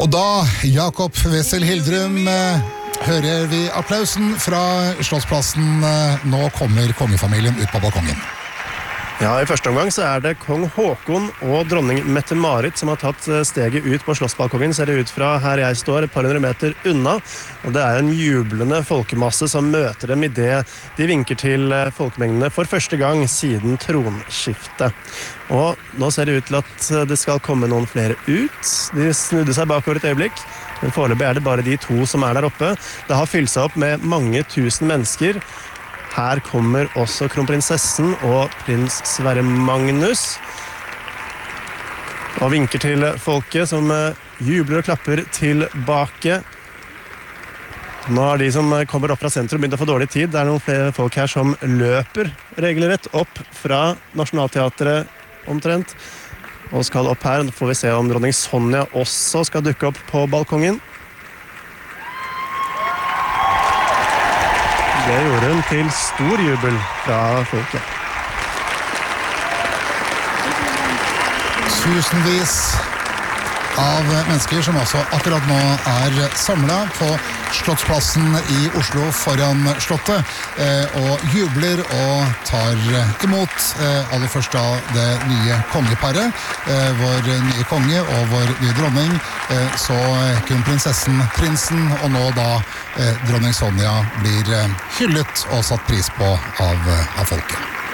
Og da, Jakob Wessel Hildrum, hører vi applausen fra Slottsplassen. Nå kommer kongefamilien ut på balkongen. Ja, i første omgang så det kong Håkon og dronning Mette-Marit som har tatt steget ut på slottsbalkongen, ser det ut fra her jeg står, et par hundre meter unna. Og det en jublende folkemasse som møter dem i det de vinker til folkemengdene for første gang siden tronskiftet. Og nå ser det ut til at det skal komme noen flere ut. De snudde seg bakover et øyeblikk, men foreløpig det bare de to som der oppe. Det har fylt seg opp med mange tusen mennesker. Her kommer også kronprinsessen og prins Sverre Magnus og vinker til folket som jubler og klapper tilbake. Nå de som kommer opp fra sentrum begynt å få dårlig tid. Det noen flere folk her som løper regelrett opp fra Nationaltheatret omtrent og skal opp her. Nå får vi se om dronning Sonja også skal dukke opp på balkongen. Det gjorde hun til stor jubel fra folket. Tusenvis av mennesker som også akkurat nå samlet på Slottsplassen i Oslo foran Slottet og jubler og tar imot aller først da det nye kongeparet, vår nye konge og vår nye dronning, så kronprinsessen, prinsen og nå da dronning Sonja blir hyllet og satt pris på av folket.